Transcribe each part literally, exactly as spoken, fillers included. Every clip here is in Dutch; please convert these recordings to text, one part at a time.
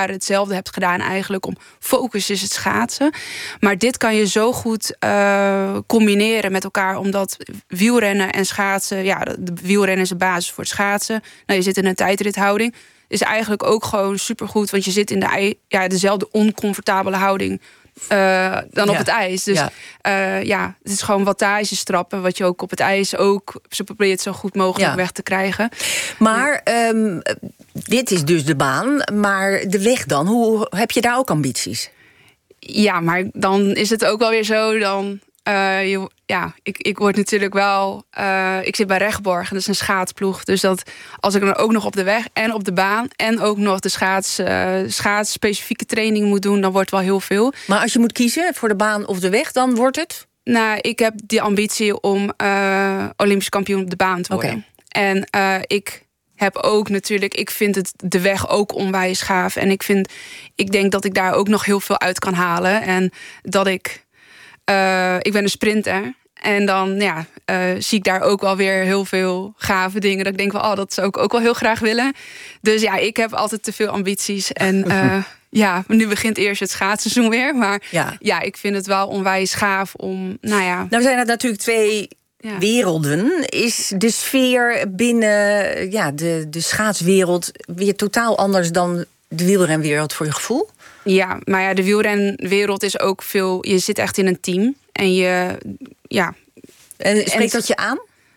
jaren hetzelfde hebt gedaan eigenlijk. Om focus is het schaatsen. Maar dit kan je zo goed uh, combineren met elkaar. Omdat wielrennen en schaatsen... Ja, de wielrennen is de basis voor het schaatsen. Nou, je zit in een tijdrithouding. Is eigenlijk ook gewoon supergoed. Want je zit in de, ja, dezelfde oncomfortabele houding... Uh, dan op ja. het ijs. Dus ja. Uh, ja, het is gewoon wattages trappen. Wat je ook op het ijs ook... ze probeert zo goed mogelijk ja. weg te krijgen. Maar ja. um, dit is dus de baan. Maar de weg dan? Hoe heb je daar ook ambities? Ja, maar dan is het ook wel weer zo... dan uh, je, ja, ik, ik word natuurlijk wel... Uh, ik zit bij Rechtborg, dat is een schaatsploeg. Dus dat als ik dan ook nog op de weg en op de baan... en ook nog de schaats, uh, schaatsspecifieke training moet doen... dan wordt het wel heel veel. Maar als je moet kiezen voor de baan of de weg, dan wordt het? Nou, ik heb die ambitie om uh, Olympisch kampioen op de baan te worden. Okay. En uh, ik... heb ook natuurlijk, ik vind het de weg ook onwijs gaaf. En ik vind, ik denk dat ik daar ook nog heel veel uit kan halen. En dat ik, uh, ik ben een sprinter. En dan ja, uh, zie ik daar ook wel weer heel veel gave dingen. Dat ik denk wel, oh, dat zou ik ook wel heel graag willen. Dus ja, ik heb altijd te veel ambities. En uh, ja, nu begint eerst het schaatsseizoen weer. Maar ja. ja, ik vind het wel onwijs gaaf om, nou ja. Nou zijn er natuurlijk twee... Ja. werelden. Is de sfeer binnen ja, de, de schaatswereld weer totaal anders dan de wielrenwereld voor je gevoel? Ja, maar ja, de wielrenwereld is ook veel... Je zit echt in een team en je... Ja. En spreekt en, dat je aan?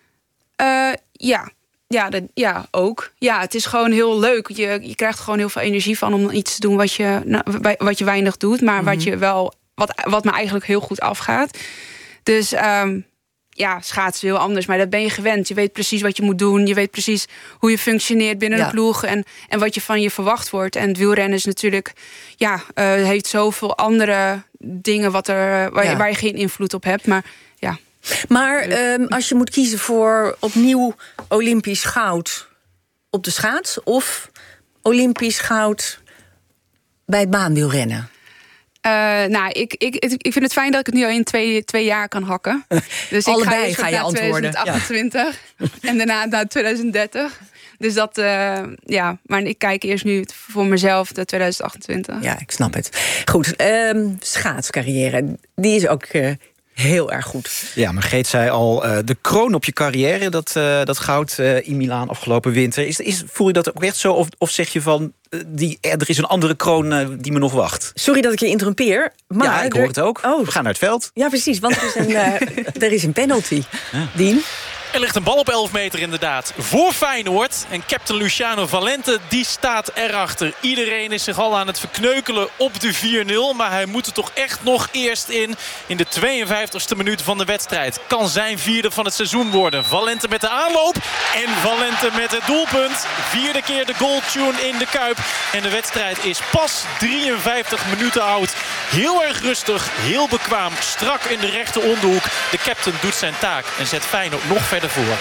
Uh, ja. Ja, de, ja, ook. Ja, het is gewoon heel leuk. Je, je krijgt gewoon heel veel energie van om iets te doen wat je, nou, wat je weinig doet, maar mm-hmm. wat je wel... Wat, wat me eigenlijk heel goed afgaat. Dus... Um, ja, schaatsen heel anders, maar dat ben je gewend. Je weet precies wat je moet doen. Je weet precies hoe je functioneert binnen ja. een ploeg... En, en wat je van je verwacht wordt. En het wielrennen is natuurlijk... ja, uh, heeft zoveel andere dingen wat er, waar, ja. je, waar je geen invloed op hebt. Maar ja. Maar um, als je moet kiezen voor opnieuw Olympisch goud op de schaats... of Olympisch goud bij het baanwielrennen? Uh, nou, ik, ik, ik vind het fijn dat ik het nu al in twee, twee jaar kan hakken. Dus allebei ik ga, ga je antwoorden. twintig achtentwintig ja. En daarna naar twintig dertig. Dus dat, uh, ja, maar ik kijk eerst nu voor mezelf de twintig achtentwintig. Ja, ik snap het. Goed, um, schaatscarrière, die is ook... Uh, heel erg goed. Ja, maar Geet zei al, uh, de kroon op je carrière... dat, uh, dat goud uh, in Milaan afgelopen winter. Is, is, voel je dat ook echt zo? Of, of zeg je van, uh, die, er is een andere kroon uh, die me nog wacht? Sorry dat ik je interrompeer. Maar ja, ik hoor het ook. Oh. We gaan naar het veld. Ja, precies, want er is een, uh, er is een penalty. Ja. Dien? Er ligt een bal op elf meter inderdaad voor Feyenoord. En captain Luciano Valente, die staat erachter. Iedereen is zich al aan het verkneukelen op de vier nul. Maar hij moet er toch echt nog eerst in. In de tweeënvijftigste minuut van de wedstrijd. Kan zijn vierde van het seizoen worden. Valente met de aanloop. En Valente met het doelpunt. Vierde keer de goaltune in de Kuip. En de wedstrijd is pas drieënvijftig minuten oud. Heel erg rustig, heel bekwaam. Strak in de rechter onderhoek. De captain doet zijn taak en zet Feyenoord nog verder voor.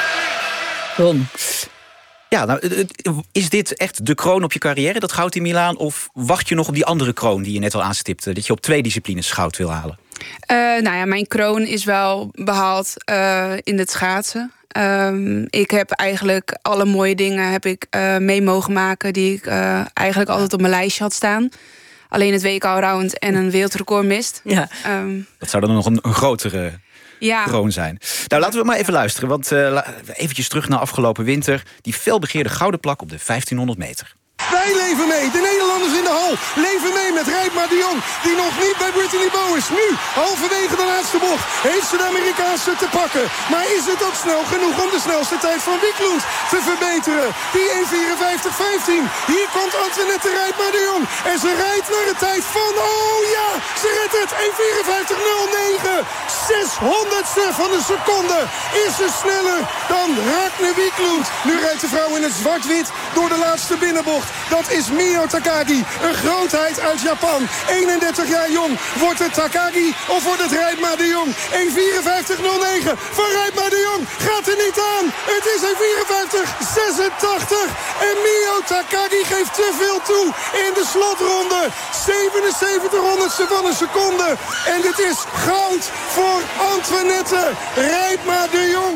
Ron. Ja, nou, is dit echt de kroon op je carrière, dat goud in Milaan? Of wacht je nog op die andere kroon die je net al aanstipte? Dat je op twee disciplines goud wil halen? Uh, nou ja, mijn kroon is wel behaald uh, in het schaatsen. Um, ik heb eigenlijk alle mooie dingen heb ik uh, mee mogen maken... die ik uh, eigenlijk altijd op mijn lijstje had staan. Alleen het W K Allround en een wereldrecord mist. Ja. Um, dat zou dan nog een, een grotere... Ja. kroon zijn. Nou, laten we maar even luisteren. Want uh, eventjes terug naar afgelopen winter. Die felbegeerde gouden plak op de vijftienhonderd meter. Wij leven mee, de Nederlanders in de hal. Leven mee met Rijpma de Jong, die nog niet bij Brittany Bow is. Nu, halverwege de laatste bocht, heeft ze de Amerikaanse te pakken. Maar is het ook snel genoeg om de snelste tijd van Wiklund te verbeteren? Die één vierenvijftig vijftien. Hier komt Antoinette Rijpma de Jong. En ze rijdt naar de tijd van, oh ja, ze redt het. één vierenvijftig nul negen. zeshonderdste van een seconde is ze sneller dan Ragne Wiklund. Nu rijdt de vrouw in het zwart-wit door de laatste binnenbocht. Dat is Mio Takagi, een grootheid uit Japan. eenendertig jaar jong. Wordt het Takagi of wordt het Rijpma de Jong? één vierenvijftig nul negen van Rijpma de Jong gaat er niet aan. Het is één vierenvijftig zesentachtig. En Mio Takagi geeft te veel toe in de slotronde. zevenenzeventig honderdste van een seconde. En dit is goud voor Antoinette Rijpma de Jong.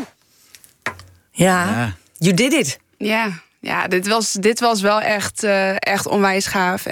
Ja, you did it. Ja. Ja, dit was, dit was wel echt, uh, echt onwijs gaaf.